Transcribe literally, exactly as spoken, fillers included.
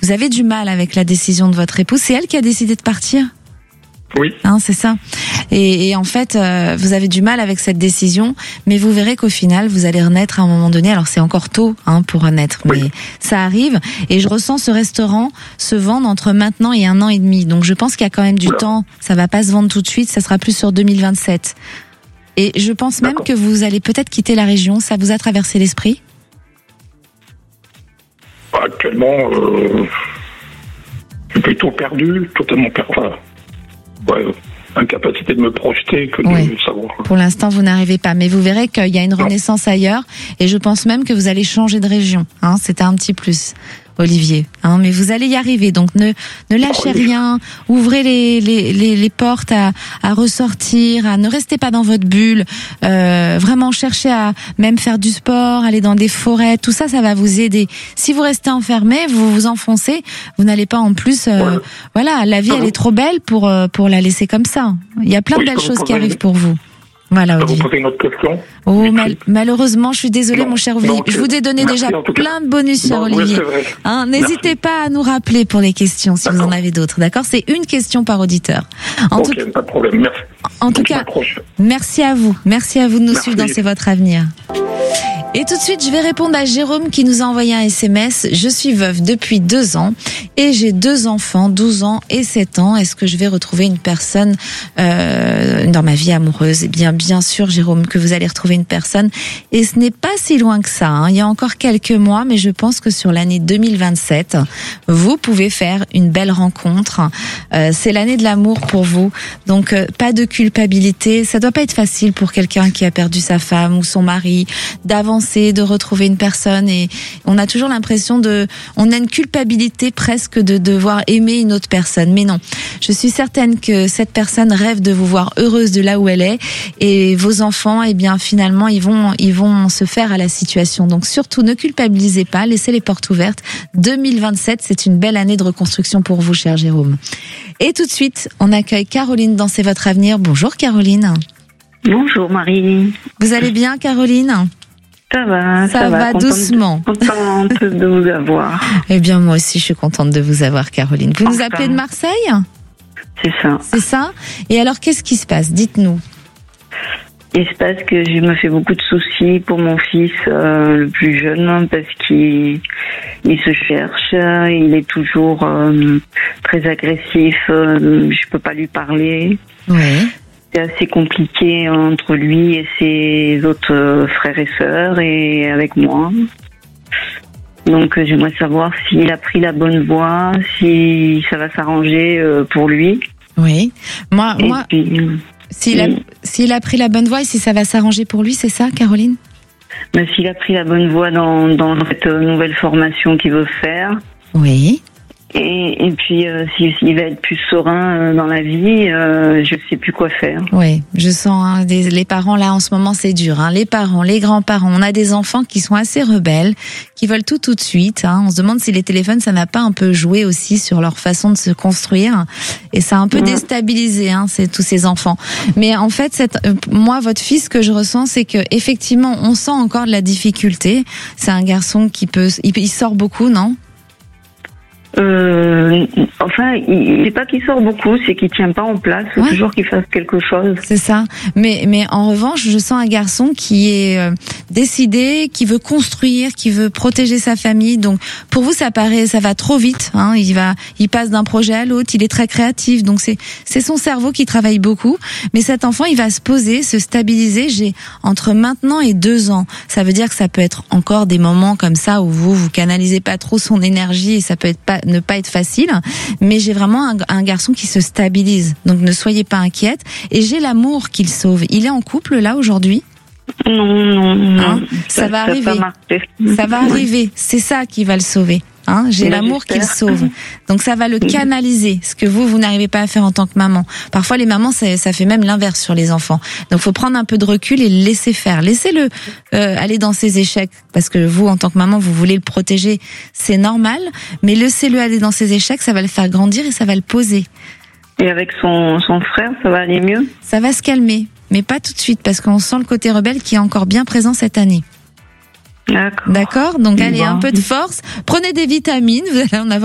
vous avez du mal avec la décision de votre épouse. C'est elle qui a décidé de partir ? Oui. Hein, c'est ça. Et, et en fait, euh, vous avez du mal avec cette décision, mais vous verrez qu'au final, vous allez renaître à un moment donné. Alors c'est encore tôt hein, pour renaître, mais oui. ça arrive. Et je ressens ce restaurant se vendre entre maintenant et un an et demi. Donc je pense qu'il y a quand même du Oula. temps. Ça va pas se vendre tout de suite. Ça sera plus sur deux mille vingt-sept. Et je pense même D'accord. que vous allez peut-être quitter la région. Ça vous a traversé l'esprit ? Actuellement, euh, je suis plutôt perdu, totalement perdu. Enfin, ouais, incapacité de me projeter que de Oui. savoir. Pour l'instant, vous n'arrivez pas, mais vous verrez qu'il y a une renaissance ailleurs, et je pense même que vous allez changer de région. Hein, c'est un petit plus, Olivier. Hein, mais vous allez y arriver. Donc ne ne lâchez rien. Ouvrez les les les, les portes à à ressortir. À ne restez pas dans votre bulle. Euh, vraiment cherchez à même faire du sport, aller dans des forêts. Tout ça, ça va vous aider. Si vous restez enfermé, vous vous enfoncez. Vous n'allez pas en plus. Euh, Ouais. Voilà, la vie elle est trop belle pour euh, pour la laisser comme ça. Il y a plein Oui, de je belles peux vous choses qui poser- arrivent pour vous. Voilà, Je vais vous Olivier. poser une autre question. Oh, Vite mal- fait. malheureusement, je suis désolée, Non, mon cher non, Olivier. ok. Je vous ai donné Merci, déjà en tout cas. plein de bonus, cher Non, oui, Olivier. c'est vrai. Hein, n'hésitez pas à nous rappeler pour les questions si vous en D'accord. avez d'autres. D'accord ? C'est une question par auditeur. En Ok, tout, pas de problème. Merci. en tout Je cas, m'accroche. merci à vous. Merci à vous de nous Merci. suivre dans C'est votre avenir. Et tout de suite, je vais répondre à Jérôme qui nous a envoyé un S M S. Je suis veuve depuis deux ans et j'ai deux enfants, douze ans et sept ans. Est-ce que je vais retrouver une personne euh, dans ma vie amoureuse ? Eh bien, bien sûr, Jérôme, que vous allez retrouver une personne. Et ce n'est pas si loin que ça. Hein. Il y a encore quelques mois, mais je pense que sur l'année deux mille vingt-sept, vous pouvez faire une belle rencontre. Euh, c'est l'année de l'amour pour vous. Donc, euh, pas de culpabilité. Ça doit pas être facile pour quelqu'un qui a perdu sa femme ou son mari d'avancer, de retrouver une personne. Et on a toujours l'impression de... On a une culpabilité presque de devoir aimer une autre personne. Mais non, je suis certaine que cette personne rêve de vous voir heureuse de là où elle est. Et vos enfants, eh bien, finalement, ils vont, ils vont se faire à la situation. Donc, surtout, ne culpabilisez pas. Laissez les portes ouvertes. deux mille vingt-sept, c'est une belle année de reconstruction pour vous, cher Jérôme. Et tout de suite, on accueille Caroline dans C'est votre avenir. Bonjour, Caroline. Bonjour Marie. Vous allez bien, Caroline ? Ça va, Ça ça, va contente doucement. De, contente de vous avoir. Eh bien, moi aussi, je suis contente de vous avoir, Caroline. Vous nous Enfin. appelez de Marseille ? C'est ça. C'est ça ? Et alors, qu'est-ce qui se passe ? Dites-nous. Il se passe que je me fais beaucoup de soucis pour mon fils, euh, le plus jeune, parce qu'il il se cherche, il est toujours euh, très agressif, euh, je peux pas lui parler. Oui. C'est assez compliqué entre lui et ses autres euh, frères et sœurs et avec moi. Donc euh, j'aimerais savoir s'il a pris la bonne voie, si ça va s'arranger euh, pour lui. Oui. Moi, Et moi, puis, euh, s'il a, oui. s'il a pris la bonne voie et si ça va s'arranger pour lui, c'est ça, Caroline ? mais s'il a pris la bonne voie dans, dans cette euh, nouvelle formation qu'il veut faire, Oui. et, et puis euh, s'il s'il va être plus serein euh, dans la vie, euh, je sais plus quoi faire. Oui, je sens hein, des, les parents là en ce moment c'est dur. Hein. Les parents, les grands-parents, on a des enfants qui sont assez rebelles, qui veulent tout tout de suite. Hein. On se demande si les téléphones ça n'a pas un peu joué aussi sur leur façon de se construire et ça a un peu Ouais. déstabilisé hein, c'est, tous ces enfants. Mais en fait, cette, euh, moi votre fils ce que je ressens c'est que effectivement on sent encore de la difficulté. C'est un garçon qui peut, il, il sort beaucoup, non ? Euh, enfin, il, c'est pas qu'il sort beaucoup, c'est qu'il tient pas en place. Il faut Ouais. toujours qu'il fasse quelque chose. C'est ça. Mais mais en revanche, je sens un garçon qui est euh, décidé, qui veut construire, qui veut protéger sa famille. Donc pour vous, ça paraît, ça va trop vite. Hein. Il va, il passe d'un projet à l'autre. Il est très créatif. Donc c'est c'est son cerveau qui travaille beaucoup. Mais cet enfant, il va se poser, se stabiliser. J'ai entre maintenant et deux ans. Ça veut dire que ça peut être encore des moments comme ça où vous vous canalisez pas trop son énergie et ça peut être pas ne pas être facile, mais j'ai vraiment un, un garçon qui se stabilise. Donc ne soyez pas inquiète. Et j'ai l'amour qu'il sauve. Il est en couple là aujourd'hui ? Non, non, non. Hein, ça va a arriver. pas marché. Ça va arriver. C'est ça qui va le sauver. Hein, j'ai Ben, l'amour qu'il j'espère. sauve. Donc ça va le canaliser, ce que vous, vous n'arrivez pas à faire en tant que maman. Parfois les mamans, ça, ça fait même l'inverse sur les enfants. Donc faut prendre un peu de recul et le laisser faire. Laissez-le euh, aller dans ses échecs, parce que vous, en tant que maman, vous voulez le protéger, c'est normal. Mais laissez-le aller dans ses échecs, ça va le faire grandir et ça va le poser. Et avec son, son frère, ça va aller mieux? Ça va se calmer, mais pas tout de suite, parce qu'on sent le côté rebelle qui est encore bien présent cette année. D'accord. D'accord ? Donc allez, Bon. un peu de force. Prenez des vitamines, vous allez en avoir